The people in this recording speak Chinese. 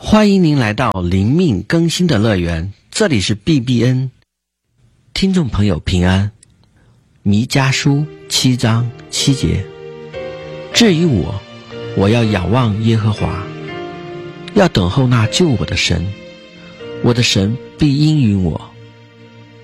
欢迎您来到灵命更新的乐园，这里是 BBN。 听众朋友平安。弥迦书7章7节，至于我要仰望耶和华，要等候那救我的神，我的神必应允我。